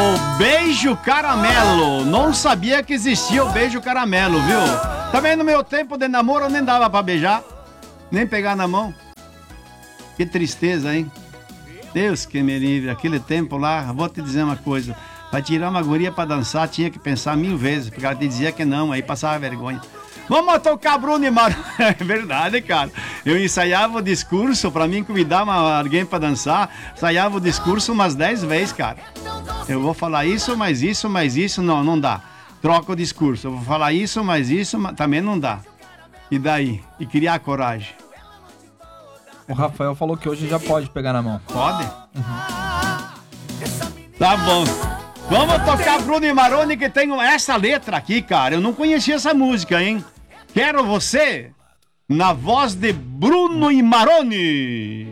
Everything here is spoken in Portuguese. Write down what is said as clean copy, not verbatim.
O beijo caramelo. Não sabia que existia o beijo caramelo, viu? Também no meu tempo de namoro nem dava pra beijar, nem pegar na mão. Que tristeza, hein? Deus que me livre. Aquele tempo lá, vou te dizer uma coisa. Pra tirar uma guria pra dançar, tinha que pensar 1000 vezes, porque ela te dizia que não, aí passava vergonha. Vamos tocar Bruno e Maroni. É verdade, cara. Eu ensaiava o discurso, pra mim convidar alguém pra dançar, ensaiava o discurso umas 10 vezes, cara. Eu vou falar isso, mais isso, mais isso, não dá. Troca o discurso. Eu vou falar isso, mais isso, também não dá. E daí? E criar coragem. O Rafael falou que hoje já pode pegar na mão. Pode? Tá bom. Vamos tocar Bruno e Maroni, que tem essa letra aqui, cara. Eu não conhecia essa música, hein? Quero você na voz de Bruno e Maroni.